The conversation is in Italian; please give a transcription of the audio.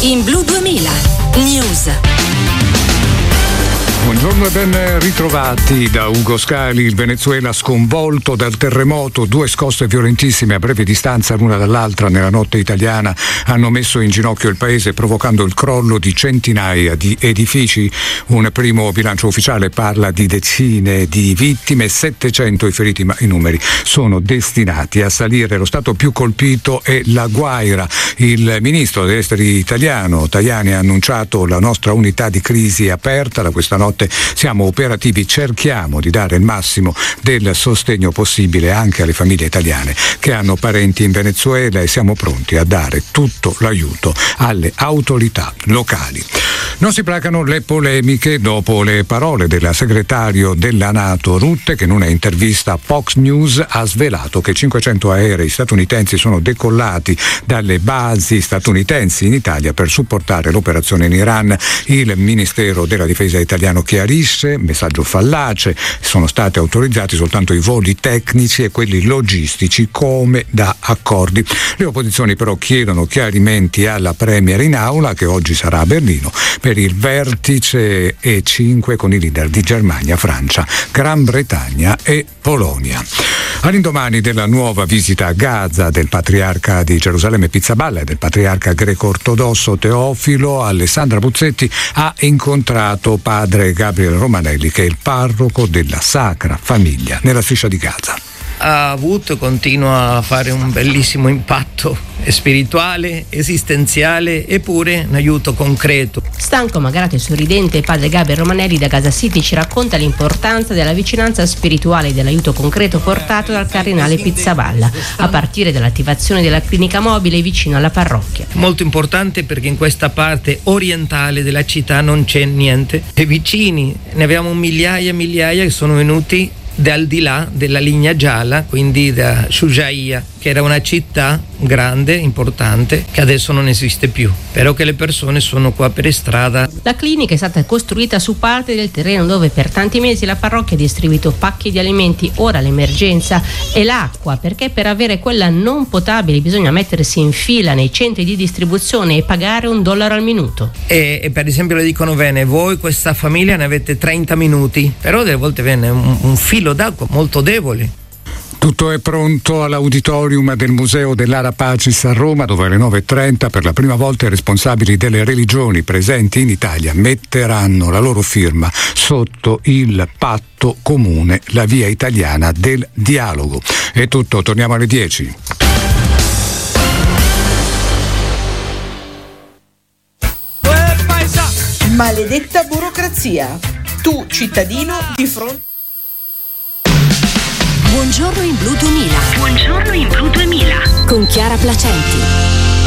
in Blu 2000 News. Buongiorno e ben ritrovati da Ugo Scali. Il Venezuela sconvolto dal terremoto, 2 scosse violentissime a breve distanza l'una dall'altra nella notte italiana hanno messo in ginocchio il paese, provocando il crollo di centinaia di edifici. Un primo bilancio ufficiale parla di decine di vittime, 700 i feriti, ma i numeri sono destinati a salire. Lo stato più colpito è La Guaira. Il ministro degli esteri italiano Tajani ha annunciato: la nostra unità di crisi è aperta, da questa notte siamo operativi, cerchiamo di dare il massimo del sostegno possibile anche alle famiglie italiane che hanno parenti in Venezuela e siamo pronti a dare tutto l'aiuto alle autorità locali. Non si placano le polemiche dopo le parole del segretario della NATO Rutte, che in una intervista a Fox News ha svelato che 500 aerei statunitensi sono decollati dalle basi statunitensi in Italia per supportare l'operazione in Iran. Il Ministero della Difesa italiano chiarisce: messaggio fallace, sono stati autorizzati soltanto i voli tecnici e quelli logistici come da accordi. Le opposizioni però chiedono chiarimenti alla Premier in aula, che oggi sarà a Berlino per il vertice E5 con i leader di Germania, Francia, Gran Bretagna e Polonia. All'indomani della nuova visita a Gaza del patriarca di Gerusalemme Pizzaballa e del patriarca greco-ortodosso Teofilo, Alessandra Buzzetti ha incontrato padre Gabriele Romanelli, che è il parroco della Sacra Famiglia nella striscia di Gaza. Ha avuto e continua a fare un bellissimo impatto spirituale, esistenziale e pure un aiuto concreto. Stanco, magarato e sorridente, padre Gabriele Romanelli da Gaza City ci racconta l'importanza della vicinanza spirituale e dell'aiuto concreto portato dal cardinale Pizzaballa, a partire dall'attivazione della clinica mobile vicino alla parrocchia. Molto importante perché in questa parte orientale della città non c'è niente e vicini ne abbiamo migliaia che sono venuti da al di là della linea gialla, quindi da Shujaia, che era una città grande, importante, che adesso non esiste più, però che le persone sono qua per strada. La clinica è stata costruita su parte del terreno dove per tanti mesi la parrocchia ha distribuito pacchi di alimenti. Ora l'emergenza è l'acqua, perché per avere quella non potabile bisogna mettersi in fila nei centri di distribuzione e pagare $1 al minuto. E per esempio le dicono: bene, voi questa famiglia ne avete 30 minuti, però delle volte viene un filo d'acqua molto debole. Tutto è pronto all'auditorium del Museo dell'Ara Pacis a Roma, dove alle 9:30 per la prima volta i responsabili delle religioni presenti in Italia metteranno la loro firma sotto il patto comune, la via italiana del dialogo. È tutto, torniamo alle 10. Maledetta burocrazia. Tu, cittadino, di fronte. Buongiorno in Blu 2000. Buongiorno in Blu 2000 con Chiara Placenti.